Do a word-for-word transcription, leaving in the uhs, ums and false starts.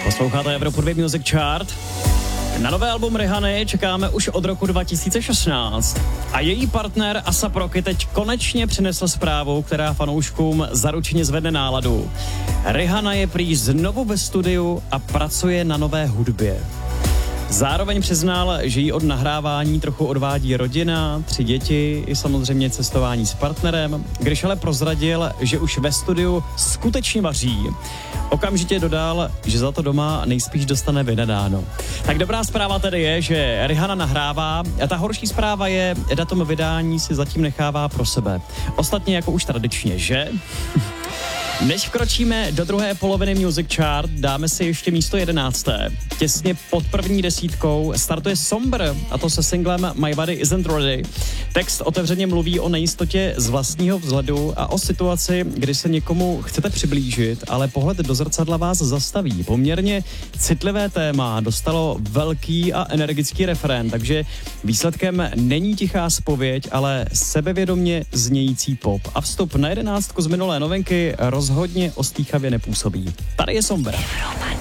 Posloucháte Evropu dva Music Chart. Na nové album Rihany čekáme už od roku dva tisíce šestnáct. A její partner A$ AP Rocky teď konečně přinesl zprávu, která fanouškům zaručeně zvedne náladu. Rihanna je prý znovu ve studiu a pracuje na nové hudbě. Zároveň přiznal, že jí od nahrávání trochu odvádí rodina, tři děti i samozřejmě cestování s partnerem. Když ale prozradil, že už ve studiu skutečně vaří, okamžitě dodal, že za to doma nejspíš dostane vynadáno. Tak dobrá zpráva tedy je, že Rihanna nahrává a ta horší zpráva je, datum vydání si zatím nechává pro sebe. Ostatně jako už tradičně, že? Než vkročíme do druhé poloviny Music Chart, dáme si ještě místo jedenácté. Těsně pod první desítkou startuje Somber, a to se singlem My Body Isn't Ready. Text otevřeně mluví o nejistotě z vlastního vzhledu a o situaci, kdy se někomu chcete přiblížit, ale pohled do zrcadla vás zastaví. Poměrně citlivé téma dostalo velký a energický refrén, takže výsledkem není tichá zpověď, ale sebevědomě znějící pop. A vstup na jedenáctku z minulé novinky rozhodně ostýchavě nepůsobí. Tady je Somber.